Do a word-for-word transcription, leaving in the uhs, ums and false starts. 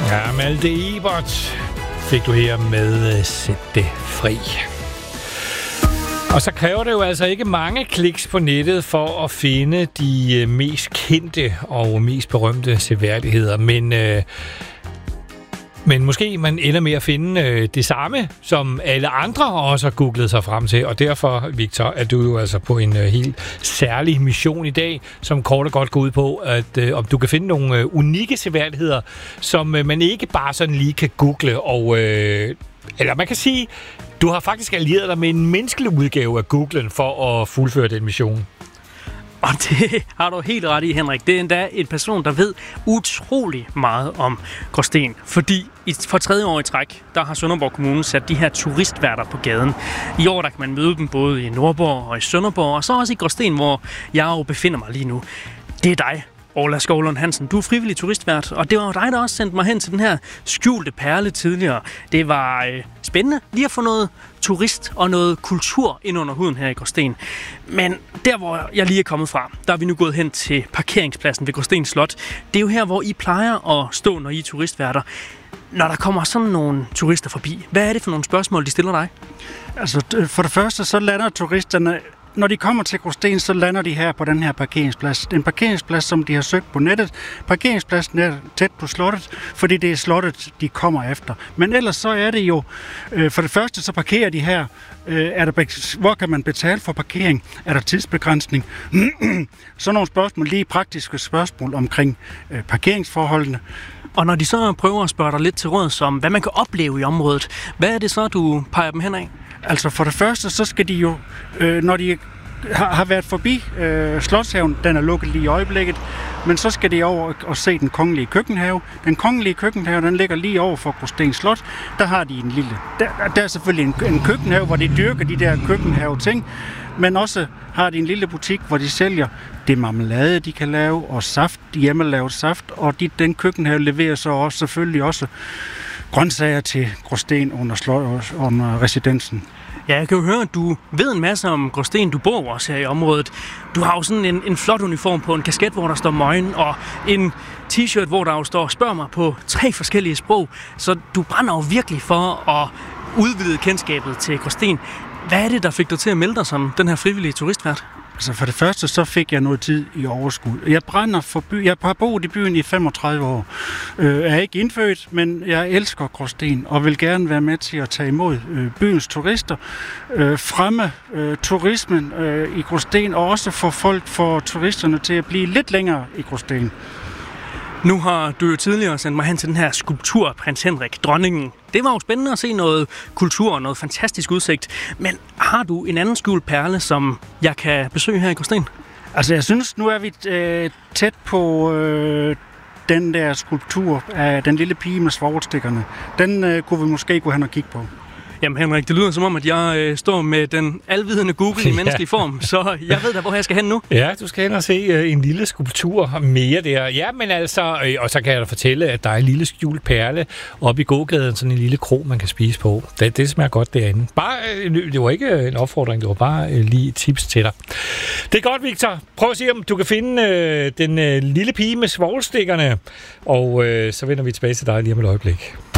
Ja, Malte Ebert fik du her med Sæt det fri. Og så kræver det jo altså ikke mange kliks på nettet for at finde de mest kendte og mest berømte seværdigheder, men... Øh, Men måske man ender med at finde øh, det samme, som alle andre også har googlet sig frem til. Og derfor, Victor, er du jo altså på en øh, helt særlig mission i dag, som kort og godt går ud på, at øh, om du kan finde nogle øh, unikke seværdigheder, som øh, man ikke bare sådan lige kan google. Og, øh, eller man kan sige, du har faktisk allieret dig med en menneskelig udgave af Googlen for at fuldføre den mission. Og det har du helt ret i, Henrik. Det er endda en person, der ved utrolig meget om Gråsten. Fordi for tredje år i træk, der har Sønderborg Kommune sat de her turistværter på gaden. I år der kan man møde dem både i Nordborg og i Sønderborg, og så også i Gråsten, hvor jeg jo befinder mig lige nu. Det er dig, Orla Skovlund Hansen. Du er frivillig turistvært, og det var jo dig, der også sendte mig hen til den her skjulte perle tidligere. Det var øh, spændende lige at få noget turist og noget kultur ind under huden her i Gråsten. Men der, hvor jeg lige er kommet fra, der er vi nu gået hen til parkeringspladsen ved Gråsten Slot. Det er jo her, hvor I plejer at stå, når I er turistværter. Når der kommer sådan nogle turister forbi, hvad er det for nogle spørgsmål, de stiller dig? Altså, for det første, så lander turisterne... Når de kommer til Gråsten, så lander de her på den her parkeringsplads. En parkeringsplads, som de har søgt på nettet. Parkeringspladsen er tæt på slottet, fordi det er slottet, de kommer efter. Men ellers så er det jo, øh, for det første så parkerer de her. Øh, er der, hvor kan man betale for parkering? Er der tidsbegrænsning? Så nogle spørgsmål, lige praktiske spørgsmål omkring øh, parkeringsforholdene. Og når de så prøver at spørge dig lidt til råds om, hvad man kan opleve i området, hvad er det så, du peger dem hen af? Altså for det første, så skal de jo, øh, når de har, har været forbi øh, Slotshaven, den er lukket lige i øjeblikket, men så skal de over og se den kongelige køkkenhave. Den kongelige køkkenhave, den ligger lige over for Gråsten Slot. Der har de en lille, der, der er selvfølgelig en, en køkkenhave, hvor de dyrker de der køkkenhave-ting, men også har de en lille butik, hvor de sælger det marmelade, de kan lave, og saft, hjemmelavet saft, og de, den køkkenhave leverer så også selvfølgelig også grøntsager til Gråsten under, slot, under residensen. Ja, jeg kan jo høre, at du ved en masse om Gråsten. Du bor også her i området. Du har jo sådan en, en flot uniform på, en kasket, hvor der står Møgen, og en t-shirt, hvor der jo står Spørg mig på tre forskellige sprog. Så du brænder jo virkelig for at udvide kendskabet til Gråsten. Hvad er det, der fik dig til at melde dig som den her frivillige turistvært? Altså for det første, så fik jeg noget tid i overskud. Jeg brænder for by. Jeg har boet i byen i femogtredive år. Øh, jeg er ikke indfødt, men jeg elsker Gråsten og vil gerne være med til at tage imod øh, byens turister, øh, fremme øh, turismen øh, i Gråsten, og også få folk, for turisterne til at blive lidt længere i Gråsten. Nu har du jo tidligere sendt mig hen til den her skulptur, Prins Henrik, dronningen. Det var jo spændende at se noget kultur og noget fantastisk udsigt. Men har du en anden skjult perle, som jeg kan besøge her i Gråsten? Altså jeg synes, nu er vi øh, tæt på øh, den der skulptur af den lille pige med svovlstikkerne. Den øh, kunne vi måske gå hen og kigge på. Jamen Henrik, det lyder som om, at jeg øh, står med den alvidende Google i menneskelig form, så jeg ved da, hvor jeg skal hen nu. Ja, du skal hen og se øh, en lille skulptur mere der. Ja, men altså, øh, og så kan jeg da fortælle, at der er en lille skjult perle oppe i gågaden, sådan en lille kro, man kan spise på. Det, det smager godt derinde. Bare, øh, det var ikke en opfordring, det var bare øh, lige et tips til dig. Det er godt, Victor. Prøv at se, om du kan finde øh, den øh, lille pige med svovlstikkerne, og øh, så vender vi tilbage til dig lige om et øjeblik.